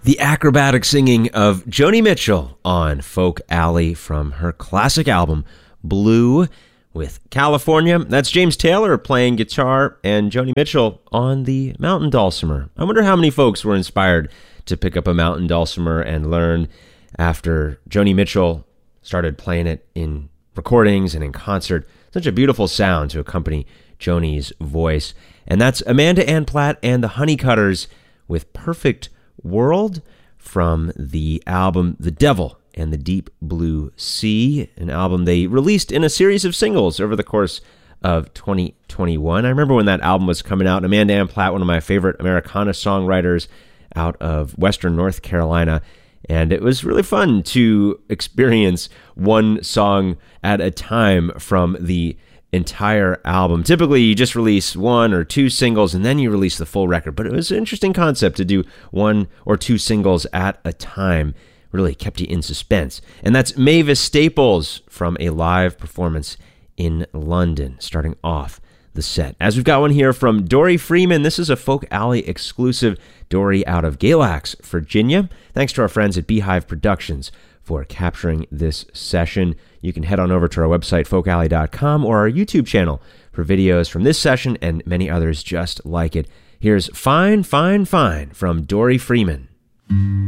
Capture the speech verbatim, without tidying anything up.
The acrobatic singing of Joni Mitchell on Folk Alley from her classic album, Blue, with California. That's James Taylor playing guitar and Joni Mitchell on the mountain dulcimer. I wonder how many folks were inspired to pick up a mountain dulcimer and learn after Joni Mitchell started playing it in recordings and in concert. Such a beautiful sound to accompany Joni's voice. And that's Amanda Ann Platt and the Honeycutters with Perfect World from the album The Devil and the Deep Blue Sea, an album they released in a series of singles over the course of twenty twenty-one. I remember when that album was coming out. Amanda Ann Platt, one of my favorite Americana songwriters out of Western North Carolina, and it was really fun to experience one song at a time from the entire album. Typically, you just release one or two singles and then you release the full record, but it was an interesting concept to do one or two singles at a time. Really kept you in suspense. And that's Mavis Staples from a live performance in London, starting off the set. As we've got one here from Dory Freeman. This is a Folk Alley exclusive. Dory out of Galax, Virginia. Thanks to our friends at Beehive Productions for capturing this session. You can head on over to our website, folk alley dot com, or our YouTube channel for videos from this session and many others just like it. Here's Fine, Fine, Fine from Dory Freeman.